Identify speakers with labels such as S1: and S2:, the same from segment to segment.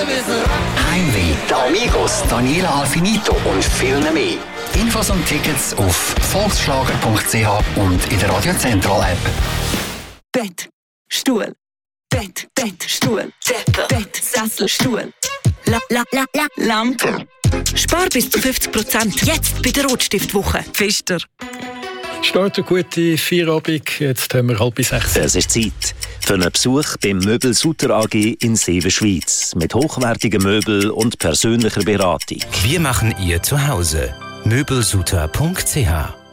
S1: Heimweh, die Amigos, Daniela Alfinito und viel mehr. Infos und Tickets auf volksschlager.ch und in der Radio Central App.
S2: Bett, Stuhl, Bett, Stuhl, Bett, Sessel, Stuhl, Lampe. Spar bis zu 50% jetzt bei der Rotstiftwoche. Pfister.
S3: Start eine gute Feierabend. Jetzt haben wir 5:30.
S4: Es ist Zeit für einen Besuch beim Möbel Sutter AG in Seewen, Schweiz. Mit hochwertigen Möbeln und persönlicher Beratung.
S5: Wir machen ihr zu Hause. Möbelsutter.ch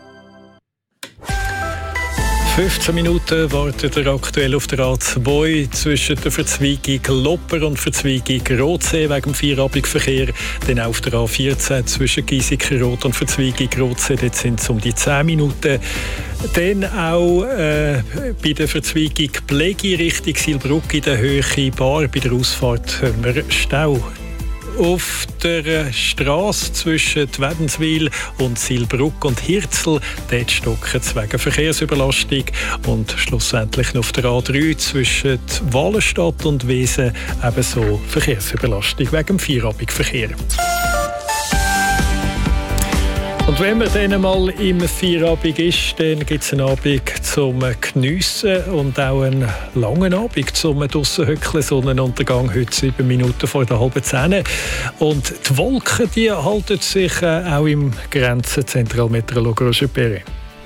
S3: 15 Minuten wartet er aktuell auf der A2 zwischen der Verzweigung Lopper und Verzweigung Rotsee wegen dem Feierabendverkehr. Dann auf der A14 zwischen Giesiker-Rot und Verzweigung Rotsee, dort sind es um die 10 Minuten. Dann auch bei der Verzweigung Plegi Richtung Silbruck in der Höhe Bar. Bei der Ausfahrt haben wir Stau. Auf der Strasse zwischen Wädenswil und Silbruck und Hirzel, dort stocken es wegen Verkehrsüberlastung. Und schlussendlich auf der A3 zwischen Wallenstadt und Wesen ebenso Verkehrsüberlastung wegen dem Feierabendverkehr. Und wenn man dann mal im Feierabend ist, dann gibt es einen Abend zum Geniessen und auch einen langen Abend zum draussen hückeln. Sonnenuntergang heute 7 Minuten vor der 9:30. Und die Wolken, die halten sich auch im Grenzen Zentralmeteorologe Roger Perret.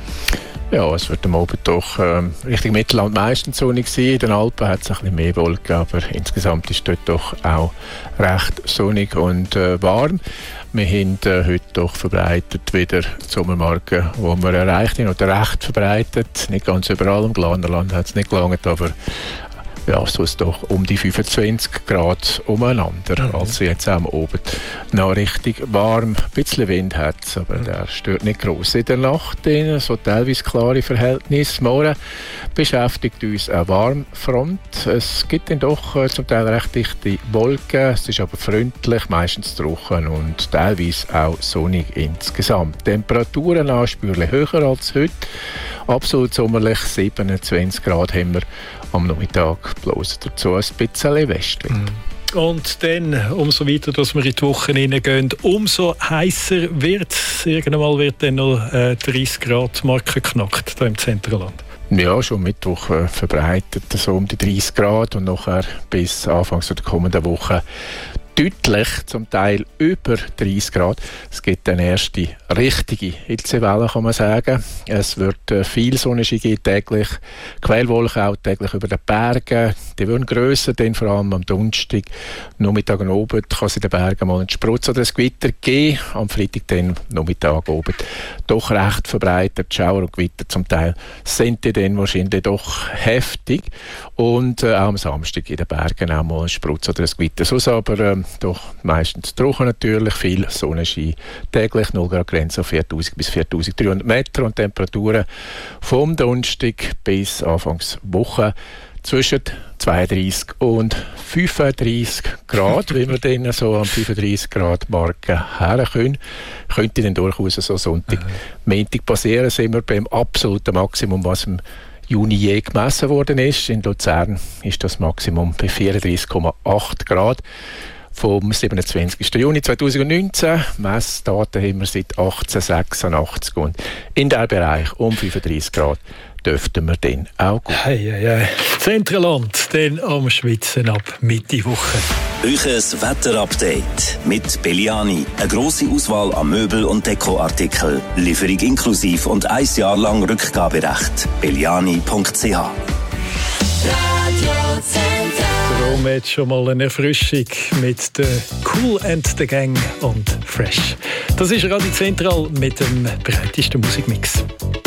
S6: Ja, es wird am Abend doch Richtung Mittelland meistens sonnig sein. In den Alpen hat es ein bisschen mehr Wolken, aber insgesamt ist dort doch auch recht sonnig und warm. Wir haben heute doch verbreitet wieder die Sommermarke, die wir erreicht haben, oder recht verbreitet. Nicht ganz überall, im Glarnerland hat es nicht gelangt, aber ja, so ist doch um die 25 Grad umeinander. Also jetzt am Abend noch richtig warm. Ein bisschen Wind hat es, aber der stört nicht gross. In der Nacht so teilweise klare Verhältnisse. Morgen beschäftigt uns eine Warmfront. Es gibt dann doch zum Teil recht dichte Wolken. Es ist aber freundlich, meistens trocken und teilweise auch sonnig insgesamt. Temperaturen anspürlich höher als heute. Absolut sommerlich 27 Grad haben wir am Nachmittag, bloß dazu ein bisschen Westwind.
S3: Und dann, umso weiter, dass wir in die Woche hineingehen, umso heißer wird es. Irgendwann mal wird dann noch 30 Grad Marke geknackt hier im Zentralland.
S6: Ja, schon Mittwoch verbreitet so um die 30 Grad und nachher bis Anfang der kommenden Woche deutlich, zum Teil über 30 Grad. Es gibt eine erste richtige Hitzewelle, kann man sagen. Es wird viel Sonnenschein geben täglich, Quellwolken auch täglich über den Bergen. Die werden grösser, dann vor allem am Donnerstag, Nachmittag und Abend kann es in den Bergen mal einen Sprutz oder ein Gewitter geben. Am Freitag dann Nachmittag, Abend doch recht verbreitet. Schauer und Gewitter zum Teil sind die dann wahrscheinlich doch heftig. Und auch am Samstag in den Bergen auch mal ein Sprutz oder ein Gewitter. Sonst aber doch meistens trocken natürlich, viel Sonnenschein. Täglich 0 Grad Grenze auf 4000 bis 4300 Meter und Temperaturen vom Donnerstag bis Anfangswoche zwischen 32 und 35 Grad, wenn wir dann so am 35 Grad Marke herkommen. Könnte dann durchaus so Sonntag, Montag passieren, sind wir beim absoluten Maximum, was im Juni je gemessen worden ist. In Luzern ist das Maximum bei 34,8 Grad. Vom 27. Juni 2019. Messdaten haben wir seit 1886 und in diesem Bereich um 35 Grad dürften wir dann auch gehen.
S3: Zentralland, dann am Schwitzen ab Mitte Woche.
S4: Euches Wetterupdate mit Belliani. Eine grosse Auswahl an Möbel- und Dekoartikeln. Lieferung inklusiv und 1 Jahr lang Rückgaberecht. Belliani.ch.
S3: Darum jetzt schon mal eine Erfrischung mit der Cool and the Gang und Fresh. Das ist Radio Zentral mit dem breitesten Musikmix.